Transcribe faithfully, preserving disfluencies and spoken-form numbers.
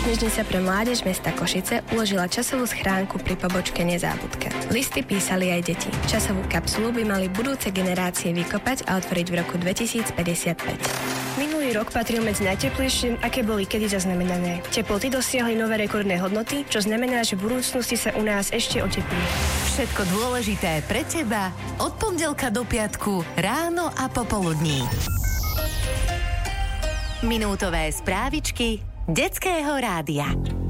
Knižnica pre mládež mesta Košice uložila časovú schránku pri pobočke Nezábudka. Listy písali aj deti. Časovú kapsulu by mali budúce generácie vykopať a otvoriť v roku dvetisícpäťdesiatpäť. Minulý rok patril medzi najteplejšie, aké boli kedy zaznamenané. Teploty dosiahli nové rekordné hodnoty, čo znamená, že v budúcnosti sa u nás ešte oteplí. Všetko dôležité pre teba od pondelka do piatku ráno a popoludní. Minútové správičky Detského rádia.